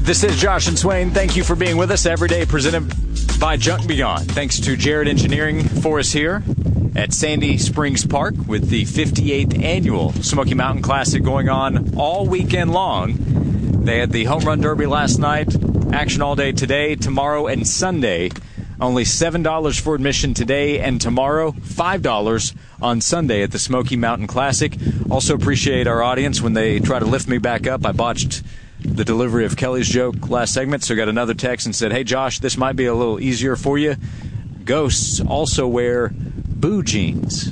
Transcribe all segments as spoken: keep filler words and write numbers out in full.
This is Josh and Swain. Thank you for being with us every day, presented by Junk Beyond. Thanks to Jared Engineering for us here at Sandy Springs Park with the fifty-eighth Annual Smoky Mountain Classic going on all weekend long. They had the Home Run Derby last night, action all day today, tomorrow, and Sunday. Only seven dollars for admission today and tomorrow, five dollars on Sunday at the Smoky Mountain Classic. Also appreciate our audience when they try to lift me back up. I botched the delivery of Kelly's joke last segment, so got another text and said, hey, Josh, this might be a little easier for you. Ghosts also wear boo jeans.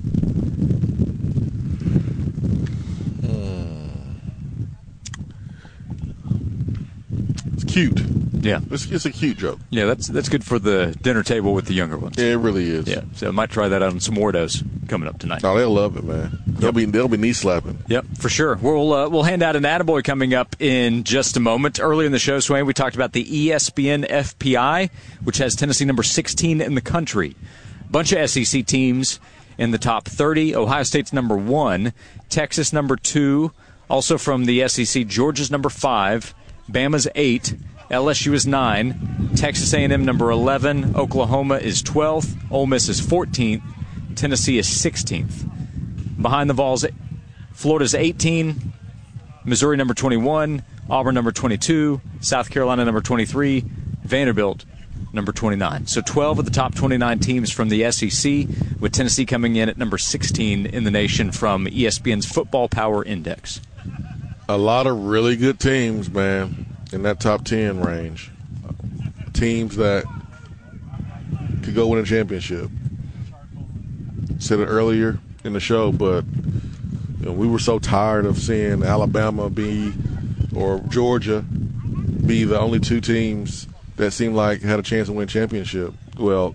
It's cute. Yeah. It's, it's a cute joke. Yeah, that's that's good for the dinner table with the younger ones. Yeah, it really is. Yeah, so I might try that out on some Wardos coming up tonight. Oh, they'll love it, man. They'll Yep. be they'll be knee slapping. Yep, for sure. We'll uh, we'll hand out an attaboy coming up in just a moment. Earlier in the show, Swain, we talked about the E S P N F P I, which has Tennessee number sixteen in the country. Bunch of S E C teams in the top thirty. Ohio State's number one. Texas number two. Also from the S E C, Georgia's number five. Bama's eight. L S U is nine. Texas A and M number eleven. Oklahoma is twelfth. Ole Miss is fourteenth. Tennessee is sixteenth. Behind the Vols, Florida's eighteen. Missouri number twenty-one. Auburn number twenty-two. South Carolina number twenty-three. Vanderbilt number twenty-nine. So twelve of the top twenty-nine teams from the S E C, with Tennessee coming in at number sixteen in the nation from E S P N's Football Power Index. A lot of really good teams, man, in that top ten range. Teams that could go win a championship. Said it earlier in the show, but you know, we were so tired of seeing Alabama be, or Georgia be, the only two teams that seemed like had a chance to win a championship. Well,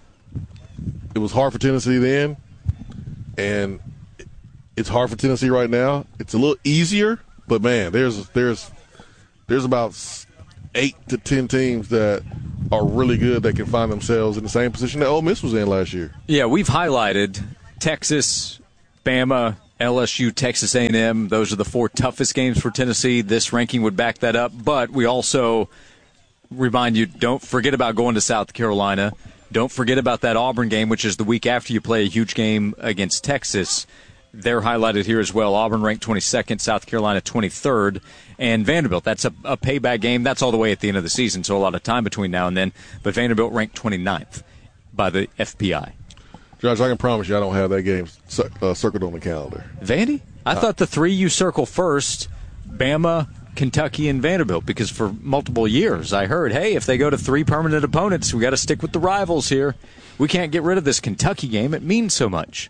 it was hard for Tennessee then, and it's hard for Tennessee right now. It's a little easier, but man, there's there's there's about eight to ten teams that are really good that can find themselves in the same position that Ole Miss was in last year. Yeah, we've highlighted Texas, Bama, L S U, Texas A and M. Those are the four toughest games for Tennessee. This ranking would back that up. But we also remind you, don't forget about going to South Carolina. Don't forget about that Auburn game, which is the week after you play a huge game against Texas. They're highlighted here as well. Auburn ranked twenty-second, South Carolina twenty-third, and Vanderbilt. That's a, a payback game. That's all the way at the end of the season, so a lot of time between now and then. But Vanderbilt ranked twenty-ninth by the F P I. Josh, I can promise you I don't have that game uh, circled on the calendar. Vandy? I uh, thought the three you circle first, Bama, Kentucky, and Vanderbilt, because for multiple years I heard, hey, if they go to three permanent opponents, we got to stick with the rivals here. We can't get rid of this Kentucky game. It means so much.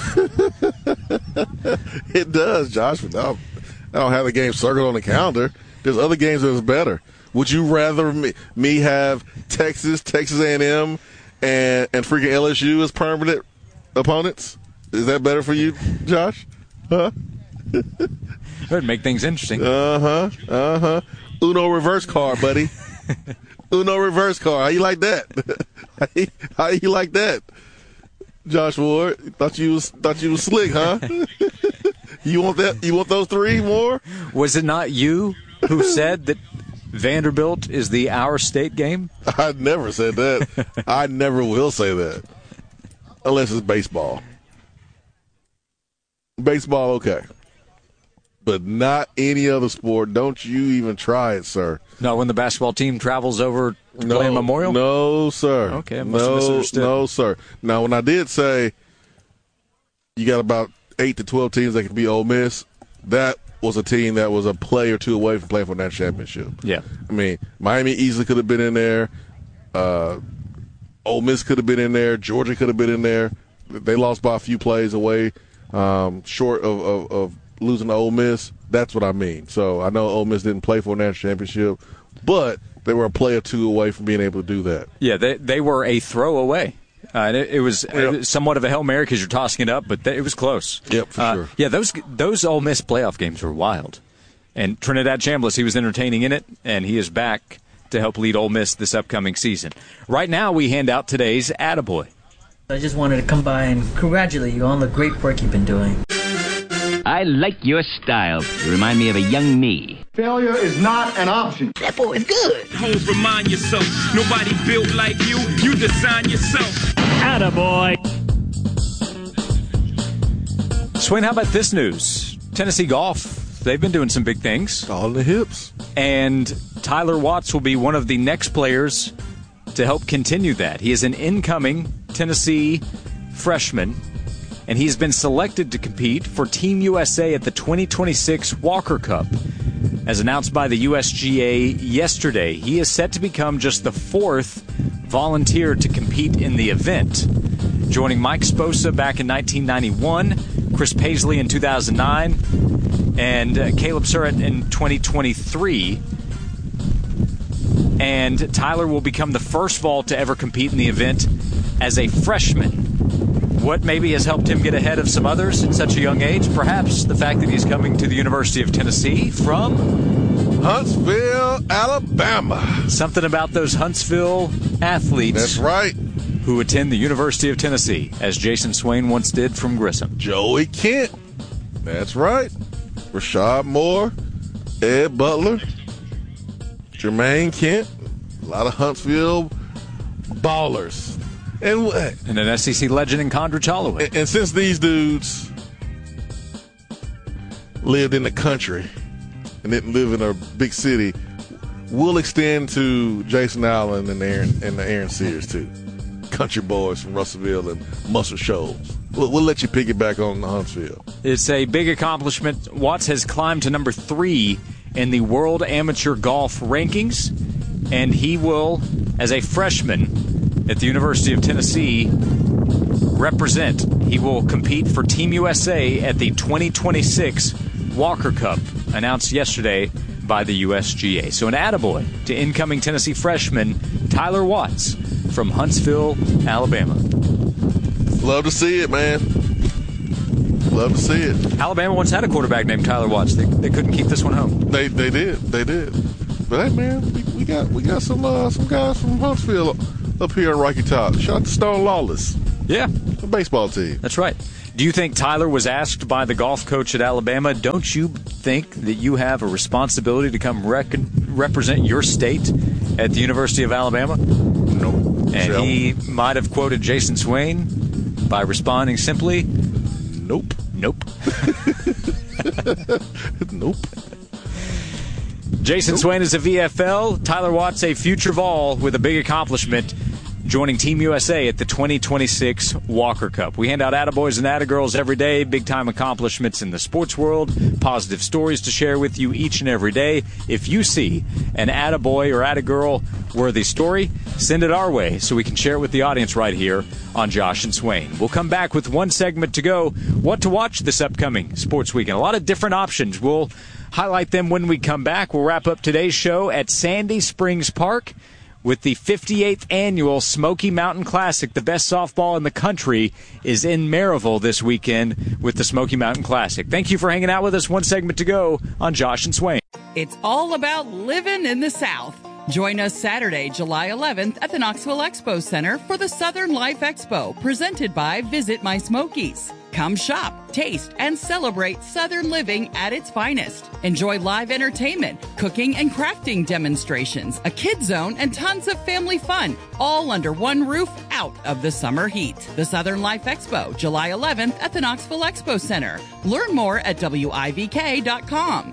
It does, Josh. But I don't have the game circled on the calendar. There's other games that's better. Would you rather me, me have Texas, Texas A and M, and and freaking L S U as permanent opponents? Is that better for you, Josh? Huh? It would make things interesting. Uh-huh. Uh-huh. Uno reverse card, buddy. Uno reverse card. How you like that? How you like that? Josh Ward, thought you was thought you was slick, huh? You want that? You want those three more? Was it not you who said that Vanderbilt is the our state game? I never said that. I never will say that, unless it's baseball. Baseball, okay, but not any other sport. Don't you even try it, sir. No, when the basketball team travels over to no, play a Memorial? No, sir. Okay, I must no, have misunderstood. No, sir. Now, when I did say you got about eight to twelve teams that can be Ole Miss, that was a team that was a play or two away from playing for that championship. Yeah. I mean, Miami easily could have been in there. Uh, Ole Miss could have been in there. Georgia could have been in there. They lost by a few plays away, um, short of, of, of losing to Ole Miss. That's what I mean. So I know Ole Miss didn't play for a national championship, but they were a play or two away from being able to do that. Yeah, they they were a throw away. Uh, it, it, was, yep. it was somewhat of a Hail Mary because you're tossing it up, but th- it was close. Yep, for uh, sure. Yeah, those those Ole Miss playoff games were wild. And Trinidad Chambliss, he was entertaining in it, and he is back to help lead Ole Miss this upcoming season. Right now, we hand out today's attaboy. I just wanted to come by and congratulate you on the great work you've been doing. I like your style. You remind me of a young me. Failure is not an option. That boy is good. Homes, remind yourself, nobody built like you. You design yourself. Attaboy. Swain, how about this news? Tennessee Golf, they've been doing some big things. All in the hips. And Tyler Watts will be one of the next players to help continue that. He is an incoming Tennessee freshman, and he's been selected to compete for Team U S A at the twenty twenty-six Walker Cup. As announced by the U S G A yesterday, he is set to become just the fourth volunteer to compete in the event, joining Mike Sposa back in nineteen ninety-one, Chris Paisley in two thousand nine, and uh, Caleb Surratt in twenty twenty-three. And Tyler will become the first Vol to ever compete in the event as a freshman. What maybe has helped him get ahead of some others at such a young age? Perhaps the fact that he's coming to the University of Tennessee from Huntsville, Alabama. Something about those Huntsville athletes. That's right. Who attend the University of Tennessee, as Jason Swain once did from Grissom. Joey Kent. That's right. Rashad Moore, Ed Butler, Jermaine Kent, a lot of Huntsville ballers. And, and an S E C legend in Condrich Holloway. And, and since these dudes lived in the country and didn't live in a big city, we'll extend to Jason Allen and Aaron and the Aaron Sears too. Country boys from Russellville and Muscle Shoals. We'll, we'll let you piggyback on the Huntsville. It's a big accomplishment. Watts has climbed to number three in the World Amateur Golf Rankings, and he will, as a freshman at the University of Tennessee, represent. He will compete for Team U S A at the twenty twenty-six Walker Cup, announced yesterday by the U S G A. So an attaboy to incoming Tennessee freshman Tyler Watts from Huntsville, Alabama. Love to see it, man. Love to see it. Alabama once had a quarterback named Tyler Watts. They, they couldn't keep this one home. They they did. They did. But hey, man, we, we got we got some uh, some guys from Huntsville up here on Rocky Top. Shout out to Stone Lawless. Yeah. The baseball team. That's right. Do you think Tyler was asked by the golf coach at Alabama, don't you think that you have a responsibility to come rec- represent your state at the University of Alabama? Nope. And Shell. he might have quoted Jason Swain by responding simply, Nope. Nope. Nope. Jason Nope. Swain is a V F L. Tyler Watts, a future Vol with a big accomplishment, joining Team U S A at the twenty twenty-six Walker Cup. We hand out attaboys and attagirls every day, big-time accomplishments in the sports world, positive stories to share with you each and every day. If you see an attaboy or attagirl-worthy story, send it our way so we can share it with the audience right here on Josh and Swain. We'll come back with one segment to go, what to watch this upcoming sports weekend. A lot of different options. We'll highlight them when we come back. We'll wrap up today's show at Sandy Springs Park with the fifty-eighth annual Smoky Mountain Classic. The best softball in the country is in Maryville this weekend with the Smoky Mountain Classic. Thank you for hanging out with us. One segment to go on Josh and Swain. It's all about living in the South. Join us Saturday, July eleventh at the Knoxville Expo Center for the Southern Life Expo, presented by Visit My Smokies. Come shop, taste, and celebrate Southern living at its finest. Enjoy live entertainment, cooking and crafting demonstrations, a kid zone, and tons of family fun, all under one roof out of the summer heat. The Southern Life Expo, July eleventh at the Knoxville Expo Center. Learn more at W I V K dot com.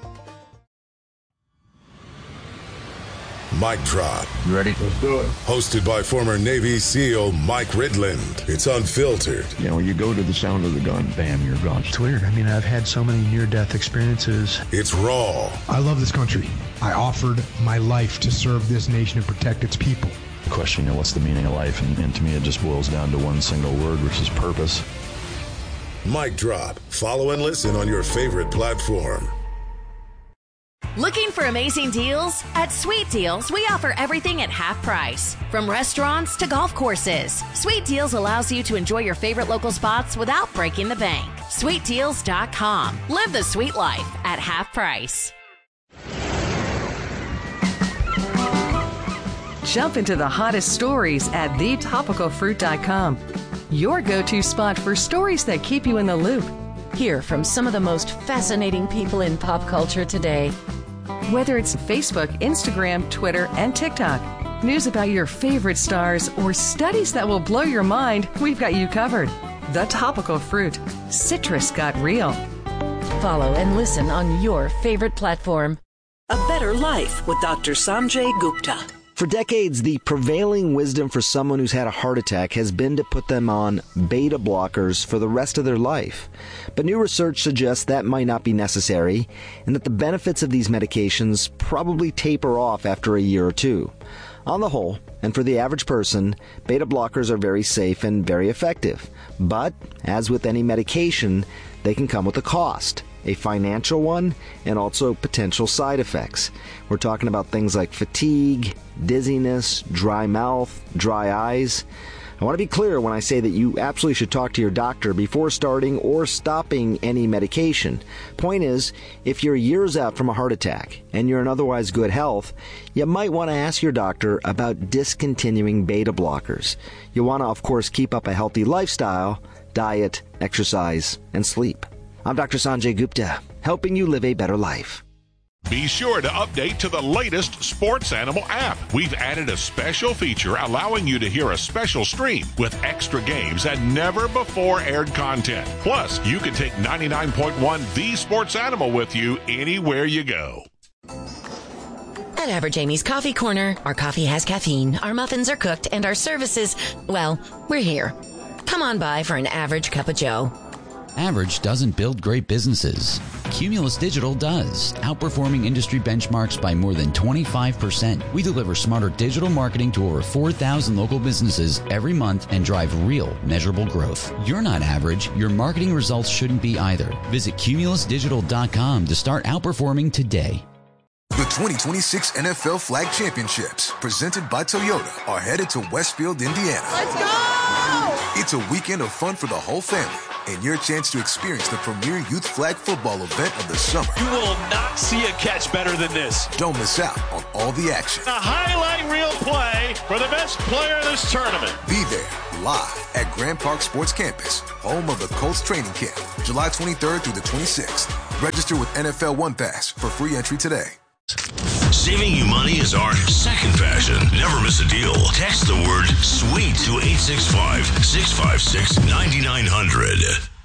Mic Drop. You ready? Let's do it. Hosted by former Navy SEAL Mike Ridland. It's unfiltered. You know, you go to the sound of the gun, bam, you're gone. It's weird. I mean, I've had so many near-death experiences. It's raw. I love this country. I offered my life to serve this nation and protect its people. The question, you know, what's the meaning of life? And, and to me, it just boils down to one single word, which is purpose. Mic Drop. Follow and listen on your favorite platform. Looking for amazing deals? At Sweet Deals, we offer everything at half price. From restaurants to golf courses, Sweet Deals allows you to enjoy your favorite local spots without breaking the bank. sweet deals dot com. Live the sweet life at half price. Jump into the hottest stories at the topical fruit dot com. Your go-to spot for stories that keep you in the loop. Hear from some of the most fascinating people in pop culture today. Whether it's Facebook, Instagram, Twitter, and TikTok, news about your favorite stars, or studies that will blow your mind, we've got you covered. The Topical Fruit. Citrus got real. Follow and listen on your favorite platform. A Better Life with Doctor Sanjay Gupta. For decades, the prevailing wisdom for someone who's had a heart attack has been to put them on beta blockers for the rest of their life. But new research suggests that might not be necessary, and that the benefits of these medications probably taper off after a year or two. On the whole, and for the average person, beta blockers are very safe and very effective. But, as with any medication, they can come with a cost. A financial one, and also potential side effects. We're talking about things like fatigue, dizziness, dry mouth, dry eyes. I want to be clear when I say that you absolutely should talk to your doctor before starting or stopping any medication. Point is, if you're years out from a heart attack and you're in otherwise good health, you might want to ask your doctor about discontinuing beta blockers. You want to, of course, keep up a healthy lifestyle, diet, exercise, and sleep. I'm Doctor Sanjay Gupta, helping you live a better life. Be sure to update to the latest Sports Animal app. We've added a special feature allowing you to hear a special stream with extra games and never before aired content. Plus, you can take ninety-nine point one The Sports Animal with you anywhere you go. At Average Amy's Coffee Corner, our coffee has caffeine, our muffins are cooked, and our services, well, we're here. Come on by for an average cup of joe. Average doesn't build great businesses. Cumulus Digital does, outperforming industry benchmarks by more than twenty-five percent. We deliver smarter digital marketing to over four thousand local businesses every month and drive real, measurable growth. You're not average. Your marketing results shouldn't be either. Visit cumulus digital dot com to start outperforming today. The twenty twenty-six N F L Flag Championships, presented by Toyota, are headed to Westfield, Indiana. Let's go! It's a weekend of fun for the whole family, and your chance to experience the premier youth flag football event of the summer. You will not see a catch better than this. Don't miss out on all the action. A highlight reel play for the best player in this tournament. Be there, live at Grand Park Sports Campus, home of the Colts training camp, July twenty-third through the twenty-sixth. Register with N F L One Pass for free entry today. Saving you money is our second passion. Never miss a deal. Text the word SWEET to eight six five, six five six, nine nine zero zero.